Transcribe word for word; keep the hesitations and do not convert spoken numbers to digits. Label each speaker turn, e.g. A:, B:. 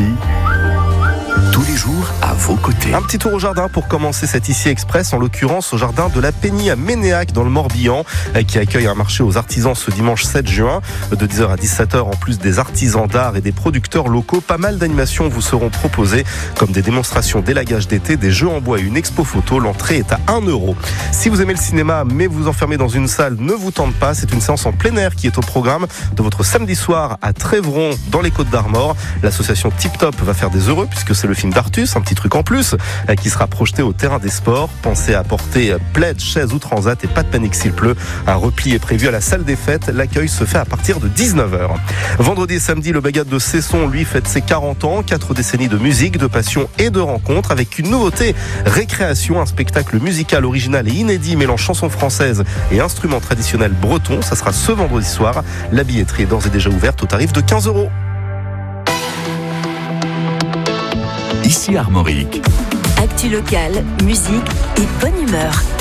A: ici, tous les jours à vos côtés.
B: Un petit tour au jardin pour commencer cet Ici Express, en l'occurrence au jardin de la Pénie à Ménéac dans le Morbihan, qui accueille un marché aux artisans ce dimanche sept juin de dix heures à dix-sept heures. En plus des artisans d'art et des producteurs locaux, pas mal d'animations vous seront proposées comme des démonstrations d'élagage d'été, des jeux en bois et une expo photo. L'entrée est à un euro. Si vous aimez le cinéma mais vous enfermez dans une salle, ne vous tente pas, c'est une séance en plein air qui est au programme de votre samedi soir à Trévron dans les Côtes d'Armor. L'association Tip Top va faire des heureux puisque c'est le film d'Artus, un petit truc en plus, qui sera projeté au terrain des sports. Pensez à apporter plaid, chaise ou transat et pas de panique s'il pleut. Un repli est prévu à la salle des fêtes. L'accueil se fait à partir de dix-neuf heures. Vendredi et samedi, le Bagad de Cesson, lui, fête ses quarante ans. Quatre décennies de musique, de passion et de rencontres avec une nouveauté. Récréation, un spectacle musical original et inédit mêlant chansons françaises et instruments traditionnels bretons. Ça sera ce vendredi soir. La billetterie est d'ores et déjà ouverte au tarif de quinze euros.
A: Ici Armorique.
C: Actu locale, musique et bonne humeur.